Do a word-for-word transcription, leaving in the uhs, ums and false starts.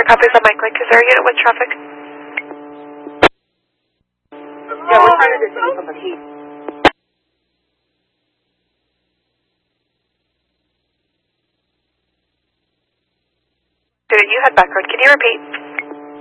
copies on Mike Link. Is there a unit with traffic? Yeah, we're trying to distinguish from the heat. Student, you had back road. Can you repeat?